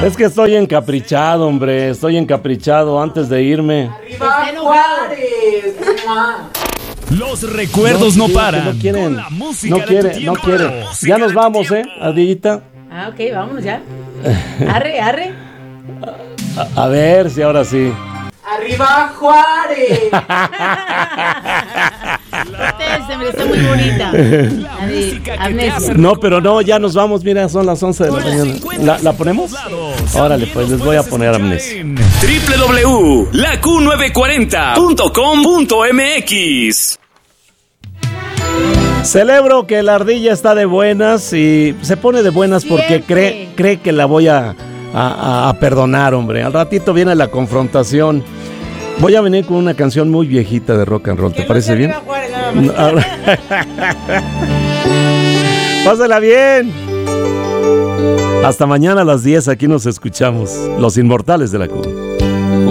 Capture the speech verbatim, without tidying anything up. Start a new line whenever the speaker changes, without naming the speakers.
Es que estoy encaprichado, hombre. Estoy encaprichado antes de irme.
¡Arriba Juárez!
Los recuerdos no, no paran.
No quieren,
con la música
no quieren, no quieren. Ya nos vamos, ¿eh, Ardillita?
Ah, ok, vámonos ya. Arre, arre.
A, a ver si ahora sí.
¡Arriba Juárez!
Ustedes, está muy bonita.
Amnesia.
No, pero no, ya nos vamos. Mira, son las once de la mañana. ¿La, ¿La ponemos? Órale, pues les voy a poner Amnesia.
doble u doble u doble u punto la Q novecientos cuarenta punto com punto m x.
Celebro que la ardilla está de buenas y se pone de buenas porque cree, cree que la voy a, a, a perdonar, hombre. Al ratito viene la confrontación. Voy a venir con una canción muy viejita de rock and roll. ¿Te parece bien? No, pásala bien. Hasta mañana a las diez aquí nos escuchamos. Los Inmortales de la Q.